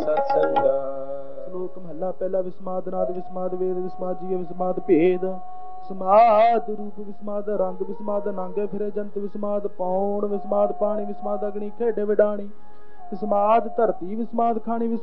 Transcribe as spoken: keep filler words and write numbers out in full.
ਸਤਸੰਗਾ। ਸ਼ਲੋਕ ਮਹਲਾ ਪਹਿਲਾ। ਵਿਸਮਾਦ ਨਾਦ ਵਿਸਮਾਦ ਵੇਦ ਵਿਸਮਾਦ ਜੀਵ ਵਿਸਮਾਦ ਭੇਦ। ਵਿਸਮਾਦ ਰੂਪ ਵਿਸਮਾਦ ਰੰਗ ਵਿਸਮਾਦ ਨਾਂਗੇ ਫਿਰੇ ਜੰਤ ਵਿਸਮਾਦ ਪੌਣ ਵਿਸਮਾਦ ਪਾਣੀ ਵਿਸਮਾਦ ਅਗਨੀ ਖੇਡੇ ਵਿਡਾਣੀ। ਵਿਸਮਾਦ ਧਰਤੀ ਵਿਸਮਾਦ ਖਾਣੀ